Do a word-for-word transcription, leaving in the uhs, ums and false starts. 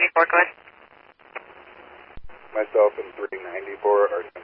ninety-four, go ahead. Myself and three ninety-four are